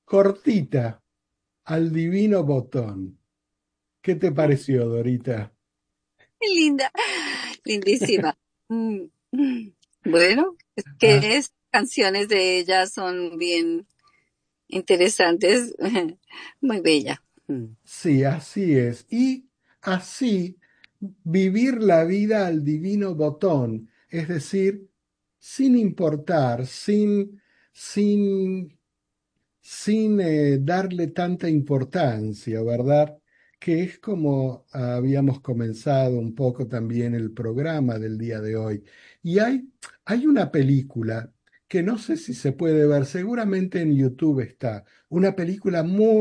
Cortita, al divino botón. ¿Qué te pareció, Dorita? Qué linda, lindísima. Mm, Bueno, es Ah, que es, canciones de ella son bien interesantes, muy bella. sí, así es. Y así vivir la vida al divino botón, es decir, sin importar, sin darle tanta importancia, ¿verdad? Que es como habíamos comenzado un poco también el programa del día de hoy. Y hay una película que no sé si se puede ver, seguramente en YouTube está, una película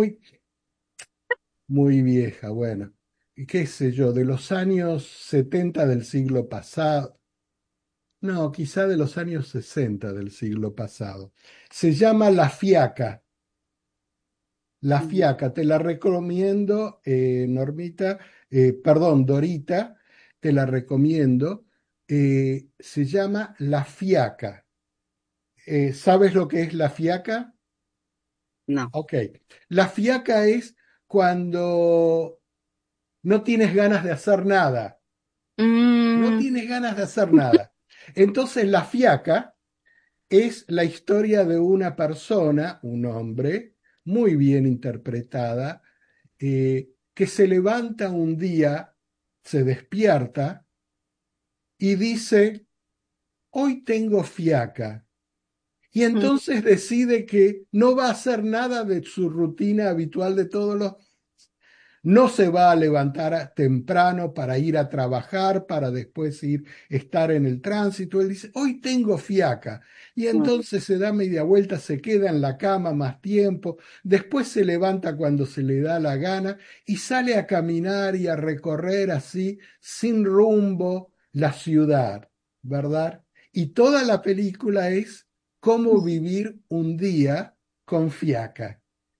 muy vieja, bueno, y qué sé yo, de los años 70 del siglo pasado, no, quizá de los años 60 del siglo pasado. Se llama La Fiaca. La Mm. Fiaca, te la recomiendo, Normita, perdón, Dorita, te la recomiendo. Se llama La Fiaca. ¿Sabes lo que es la fiaca? No. Ok. La fiaca es cuando no tienes ganas de hacer nada. No Mm, tienes ganas de hacer nada. Entonces, la fiaca es la historia de una persona, un hombre, muy bien interpretada, que se levanta un día, se despierta y dice, hoy tengo fiaca. Y mm, entonces decide que no va a hacer nada de su rutina habitual de todos los. No se va a levantar temprano para ir a trabajar, para después estar en el tránsito. Él dice, hoy tengo fiaca. Y mm, entonces se da media vuelta, se queda en la cama más tiempo, después se levanta cuando se le da la gana y sale a caminar y a recorrer así, sin rumbo, la ciudad, ¿verdad? Y toda la película es cómo vivir un día con fiaca.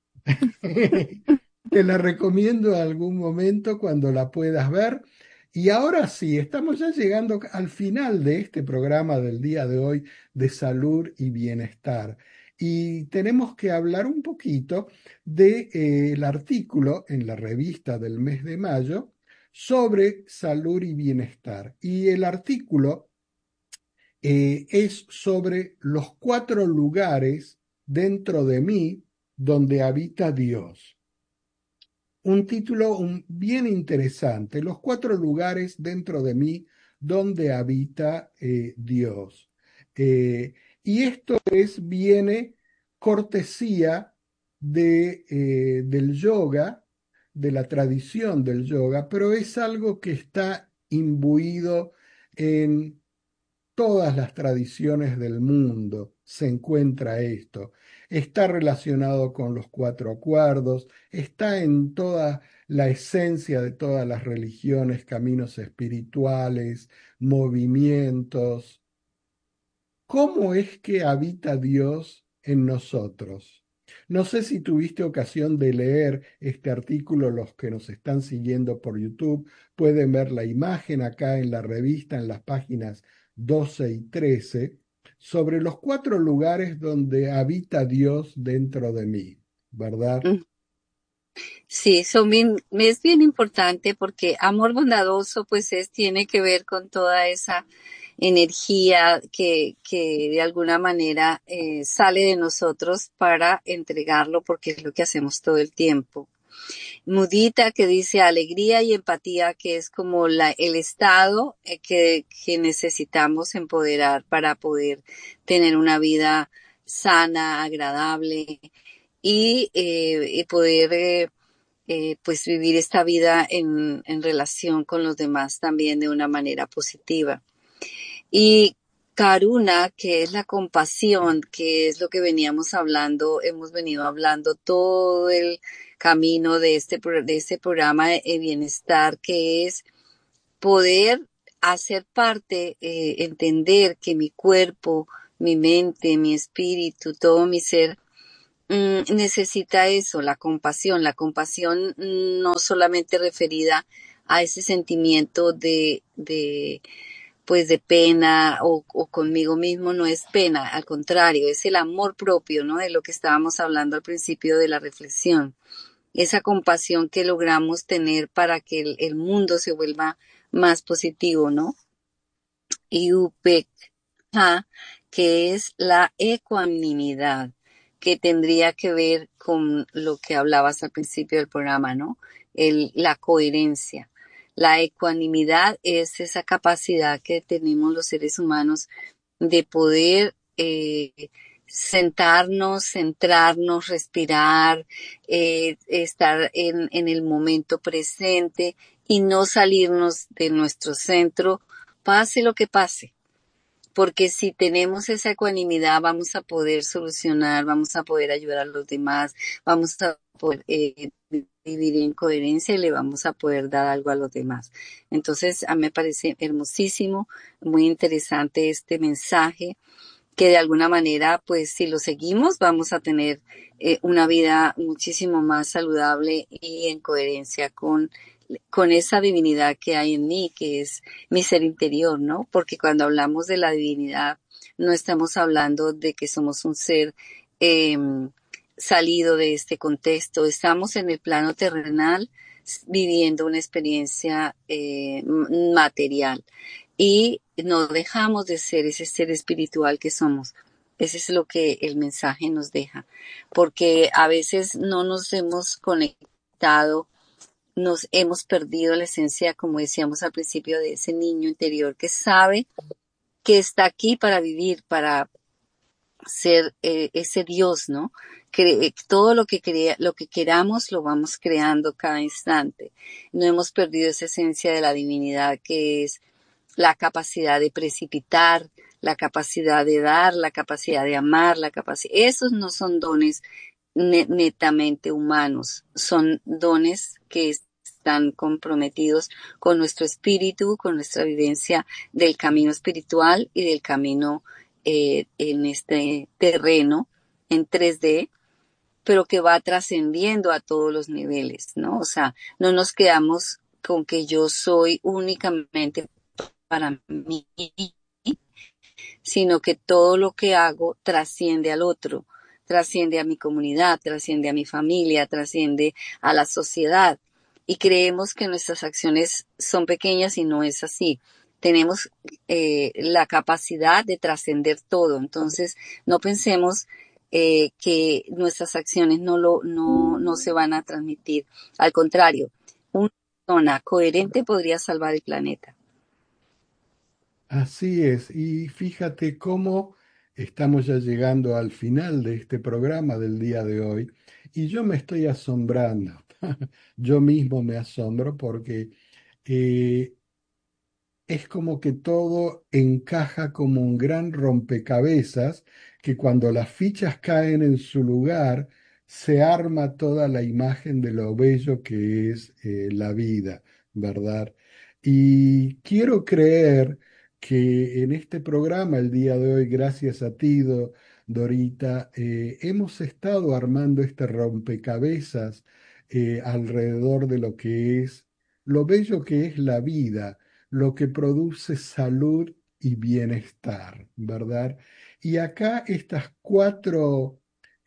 Te la recomiendo en algún momento cuando la puedas ver. Y ahora sí, estamos ya llegando al final de este programa del día de hoy de salud y bienestar. Y tenemos que hablar un poquito del artículo en la revista del mes de mayo sobre salud y bienestar. Y el artículo es sobre los 4 lugares dentro de mí donde habita Dios. Un título bien interesante, los 4 lugares dentro de mí donde habita Dios. Eh, y esto viene cortesía del yoga, de la tradición del yoga, pero es algo que está imbuido en todas las tradiciones del mundo se encuentra esto. Está relacionado con los 4 acuerdos, está en toda la esencia de todas las religiones, caminos espirituales, movimientos. ¿Cómo es que habita Dios en nosotros? No sé si tuviste ocasión de leer este artículo, los que nos están siguiendo por YouTube pueden ver la imagen acá en la revista, en las páginas 12 y 13, sobre los 4 lugares donde habita Dios dentro de mí, ¿verdad? mm. Sí, es bien importante porque amor bondadoso pues tiene que ver con toda esa energía que de alguna manera sale de nosotros para entregarlo porque es lo que hacemos todo el tiempo. Mudita que dice alegría y empatía que es como el estado que necesitamos empoderar para poder tener una vida sana, agradable y poder pues vivir esta vida en relación con los demás también de una manera positiva. Y Karuna, que es la compasión, que es lo que veníamos hablando, hemos venido hablando todo el camino de este programa de bienestar, que es poder hacer parte, entender que mi cuerpo, mi mente, mi espíritu, todo mi ser necesita eso, la compasión no solamente referida a ese sentimiento de pues de pena o conmigo mismo, no es pena, al contrario, es el amor propio, ¿no? De lo que estábamos hablando al principio de la reflexión, esa compasión que logramos tener para que el mundo se vuelva más positivo, ¿no? Y UPEC, que es la ecuanimidad, que tendría que ver con lo que hablabas al principio del programa, ¿no? La coherencia. La ecuanimidad es esa capacidad que tenemos los seres humanos de poder sentarnos, centrarnos, respirar, estar en el momento presente y no salirnos de nuestro centro, pase lo que pase. Porque si tenemos esa ecuanimidad, vamos a poder solucionar, vamos a poder ayudar a los demás, vamos a poder vivir en coherencia y le vamos a poder dar algo a los demás. Entonces, a mí me parece hermosísimo, muy interesante este mensaje, que de alguna manera, pues si lo seguimos, vamos a tener una vida muchísimo más saludable y en coherencia con esa divinidad que hay en mí, que es mi ser interior, ¿no? Porque cuando hablamos de la divinidad, no estamos hablando de que somos un ser eh, salido de este contexto, estamos en el plano terrenal viviendo una experiencia material y no dejamos de ser ese ser espiritual que somos. Ese es lo que el mensaje nos deja, porque a veces no nos hemos conectado, nos hemos perdido la esencia, como decíamos al principio, de ese niño interior que sabe que está aquí para vivir, para ser ese Dios, ¿no? Todo lo que queramos lo vamos creando cada instante. No hemos perdido esa esencia de la divinidad que es la capacidad de precipitar, la capacidad de dar, la capacidad de amar, la capacidad. Esos no son dones netamente humanos, son dones que están comprometidos con nuestro espíritu, con nuestra vivencia del camino espiritual y del camino en este terreno en 3D, pero que va trascendiendo a todos los niveles, ¿no? O sea, no nos quedamos con que yo soy únicamente para mí, sino que todo lo que hago trasciende al otro, trasciende a mi comunidad, trasciende a mi familia, trasciende a la sociedad. Y creemos que nuestras acciones son pequeñas y no es así. Tenemos la capacidad de trascender todo. Entonces, no pensemos que nuestras acciones no se van a transmitir. Al contrario, una persona coherente podría salvar el planeta. Así es, y fíjate cómo estamos ya llegando al final de este programa del día de hoy y yo me estoy asombrando, yo mismo me asombro porque eh, es como que todo encaja como un gran rompecabezas que cuando las fichas caen en su lugar se arma toda la imagen de lo bello que es la vida, ¿verdad? Y quiero creer que en este programa el día de hoy, gracias a ti, Dorita, hemos estado armando este rompecabezas alrededor de lo que es, lo bello que es la vida, lo que produce salud y bienestar, ¿verdad? Y acá estas cuatro